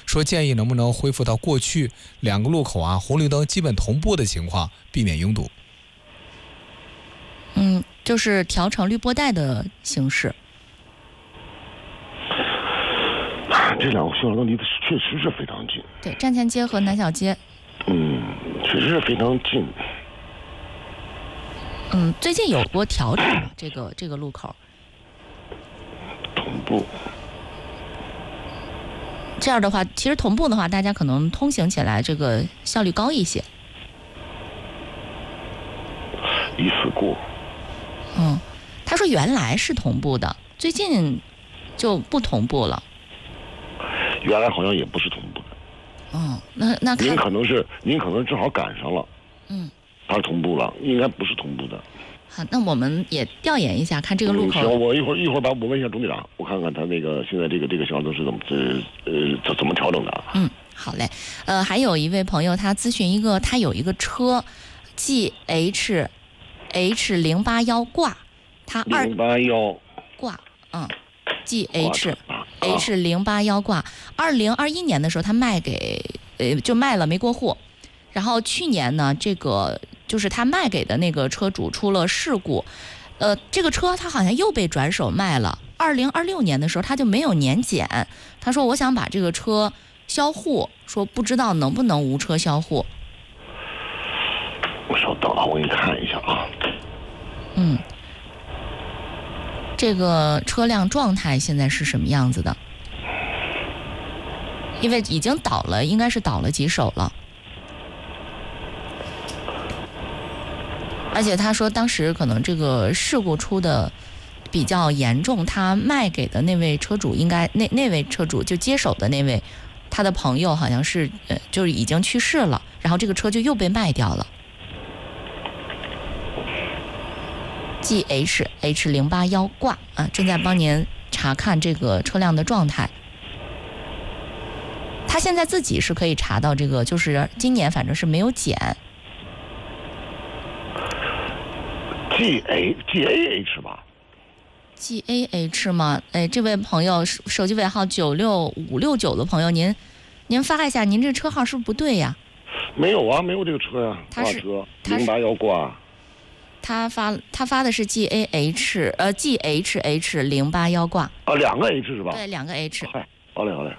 说建议能不能恢复到过去两个路口啊红绿灯基本同步的情况，避免拥堵。 就是调成绿波带的形式。 这两个信号灯离得确实是非常近。 对，站前街和南小街。 确实是非常近。 最近有过调整吗？这个路口。 同步。 这样的话，其实同步的话，大家可能通行起来这个效率高一些。 一次过。 他说原来是同步的，最近就不同步了。 原来好像也不是同步的。 那您可能正好赶上了。它是同步了，应该不是同步的。 好，那我们也调研一下，看这个路口。 行，我一会儿我问一下钟队长，我看看他那个现在这个信号灯是怎么调整的。 好嘞。还有一位朋友他咨询他有一个车 GH-H081 挂，他 081 挂GH-H081 挂，2021年的时候他卖了没过户，然后去年呢这个就是他卖给的那个车主出了事故，这个车他好像又被转手卖了。2026年的时候他就没有年检，他说我想把这个车销户，说不知道能不能无车销户。 我稍等啊，我给你看一下啊。 这个车辆状态现在是什么样子的？因为已经倒了，应该是倒了几手了。而且他说当时可能这个事故出的比较严重，他卖给的那位车主应该那位车主就接手的那位，他的朋友好像是就是已经去世了，然后这个车就又被卖掉了。GH-H081 挂正在帮您查看这个车辆的状态。他现在自己是可以查到这个，就是今年反正是没有检。 GAH 吧 GAH 吗？这位朋友手机尾号96569的朋友，您发一下，您这车号是不是不对呀？ 没有啊，没有这个车呀，挂车081挂。 他发的是 GH-H081 挂。 两个 H 是吧？ 对，2个 H。 好嘞。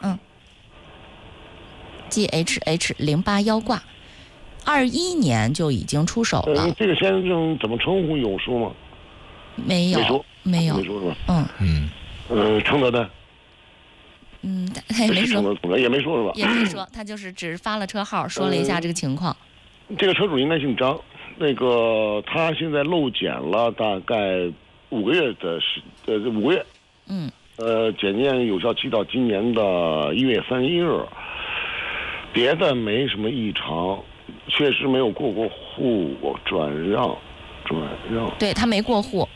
GH-H081 挂，21年就已经出手了。 这个先生怎么称呼有说吗？ 没有。 没说是吧？承德的。 他也没说。 也没说是吧？ 也没说，他就是只发了车号，说了一下这个情况。 这个车主应该姓张，那个他现在漏检了大概5个月的5个月。检验有效期到今年的1月31日，别的没什么异常，确实没有过户转让。 对，他没过户。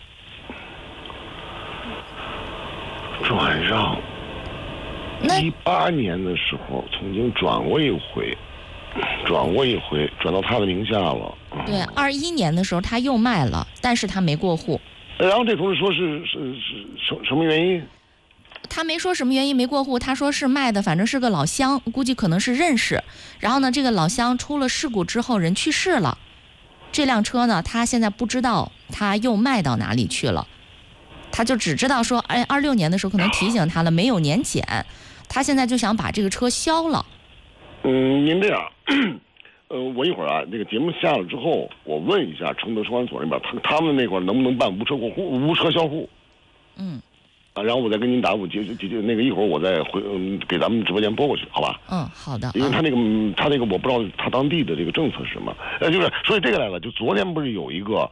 转让。18年的时候曾经转过一回，转到他的名下了。 对，21年的时候他又卖了，但是他没过户。 然后这同事说是什么原因？ 他没说什么原因没过户，他说是卖的，反正是个老乡，估计可能是认识。然后呢，这个老乡出了事故之后人去世了，这辆车呢，他现在不知道他又卖到哪里去了，他就只知道说，26年的时候可能提醒他了，没有年检，他现在就想把这个车销了。 您这样，我一会儿啊，这个节目下了之后，我问一下承德车管所那边，他们那块能不能办无车销户？然后我再跟您答复，那个一会儿我再给咱们直播间拨过去，好吧？ 好的。 因为他那个我不知道他当地的这个政策是什么，就是所以这个来了，就昨天不是有一个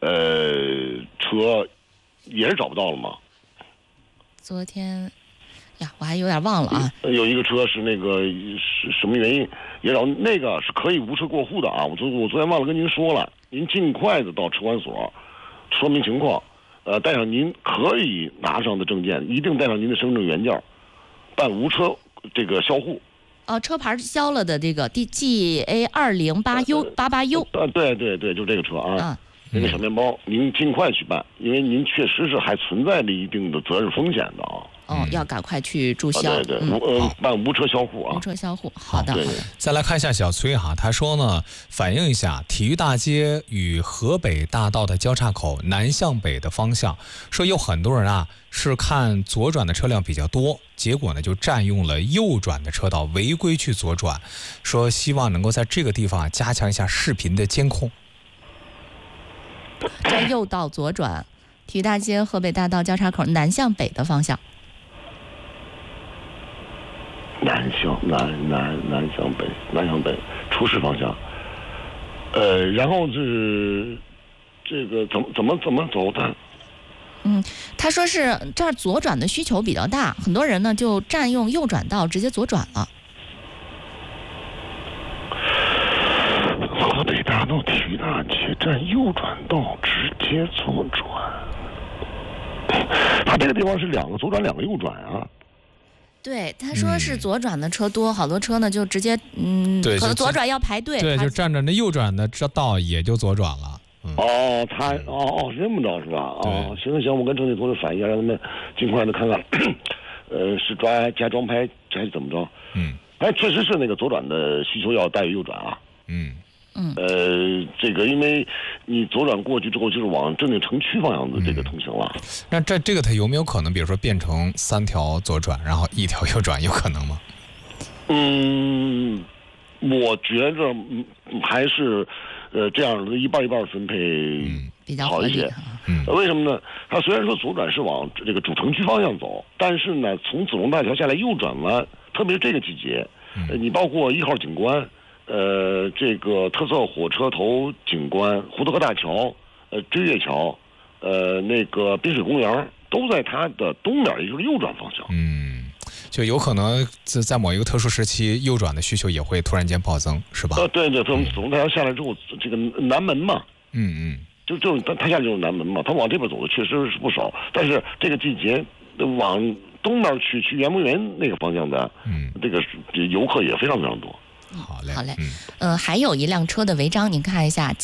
车也是找不到了吗？ 昨天呀，我还有点忘了啊。 有一个车是那个是什么原因也找那个是可以无车过户的啊！我昨天忘了跟您说了，您尽快的到车管所说明情况。带上您可以拿上的证件，一定带上您的身份证原件，办无车这个销户。 车牌销了的这个 GA208U88U。 对，就这个车啊。那个小面包，您尽快去办，因为您确实是还存在着一定的责任风险的啊。 要赶快去注销。 对，办无车销户啊。 无车销户，好的。 再来看一下小崔哈，他说呢，反映一下体育大街与河北大道的交叉口南向北的方向，说有很多人啊是看左转的车辆比较多，结果呢就占用了右转的车道，违规去左转，说希望能够在这个地方加强一下视频的监控。 在右道左转，体育大街河北大道交叉口南向北的方向。 南向北，出事方向。然后是这个怎么走的？ 他说是这儿左转的需求比较大，很多人呢就占用右转道直接左转了。 河北大道体育大街占右转道直接左转，他这个地方是2个左转2个右转啊。 对，他说是左转的车多，好多车呢就直接对， 可能左转要排队， 对，就占着那右转的这道也就左转了。 他是这么着是吧？行，我跟政协同志反映一下，让他们尽快的看看，是加装拍还是怎么着？确实是那个左转的需求要大于右转啊。这个因为你左转过去之后，就是往正定城区方向的这个通行了。 那这个它有没有可能，比如说变成3条左转，然后1条右转，有可能吗？ 我觉着还是这样的一半一半分配比较好一些。为什么呢？它虽然说左转是往这个主城区方向走，但是呢，从紫龙大桥下来右转了，特别是这个季节，你包括1号景观。这个特色火车头景观、胡德河大桥、追月桥、那个滨水公园都在它的东边，也就是右转方向。 就有可能在某一个特殊时期，右转的需求也会突然间暴增，是吧？ 对，从紫龙大桥下来之后，这个南门嘛，就它下来就是南门嘛，它往这边走的确实是不少，但是这个季节往东边去圆明园那个方向的，这个游客也非常非常多。 好嘞， 还有一辆车的违章，您看一下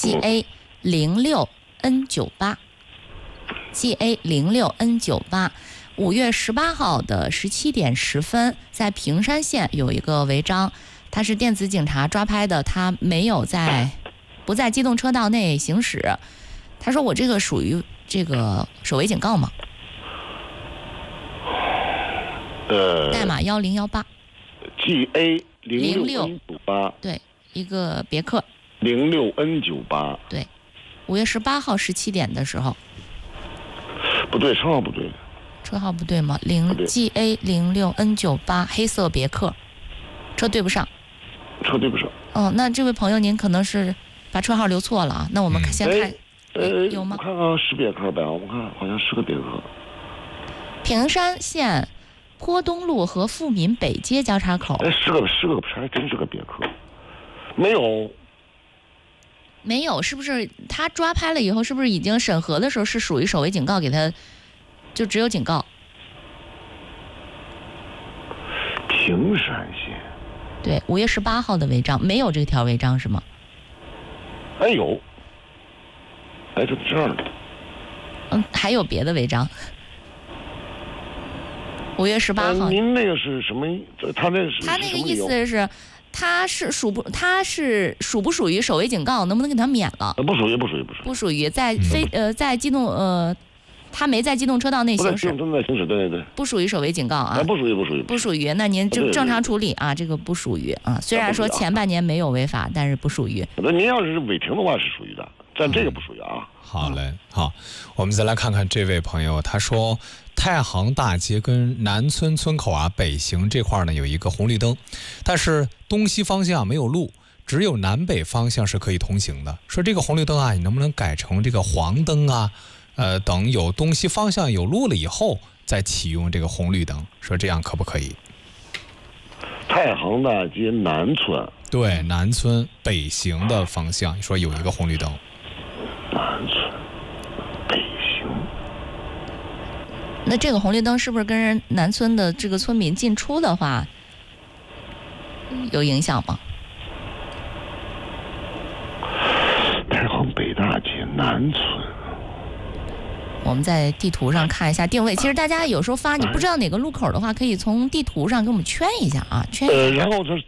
GA06N98，GA06N98， 5月18号的17点10分，在平山县有一个违章，它是电子警察抓拍的，他不在机动车道内行驶。他说我这个属于这个守违警告吗？代码1018 GA06N98， 对，一个别克 06N98， 对，5月18号17点的时候， 不对，车号不对， 车号不对吗？GA06N98 黑色别克，车对不上，那这位朋友您可能是把车号留错了啊，那我们先看，有吗？ 我看看是别克呗，我看好像是个别克。 平山县坡东路和富民北街交叉口， 是个，还真是个别克。没有， 是不是他抓拍了以后，是不是已经审核的时候是属于守违警告，给他就只有警告？ 平山县， 对，5月18号的违章没有这条违章是吗？ 有，这样的。 还有别的违章。5月18号， 您那个是什么？他那个意思是，他是属不属于守违警告？能不能给他免了？ 不属于， 在机动他没在机动车道内行驶， 对， 不属于守违警告啊， 不属于。 那您就正常处理啊，这个不属于啊。虽然说前半年没有违法，但是不属于。 那您要是违停的话是属于的，但这个不属于啊。 好嘞，好，我们再来看看这位朋友，他说太行大街跟南村村口北行这块呢有一个红绿灯，但是东西方向没有路，只有南北方向是可以通行的。说这个红绿灯你能不能改成这个黄灯等有东西方向有路了以后再启用这个红绿灯，说这样可不可以？ 太行大街南村， 对，南村北行的方向说有一个红绿灯。 南村北行， 那这个红绿灯是不是跟人南村的这个村民进出的话有影响吗？太行北大街南村， 我们在地图上看一下定位。其实大家有时候发你不知道哪个路口的话，可以从地图上给我们圈一下啊，圈一下。 然后它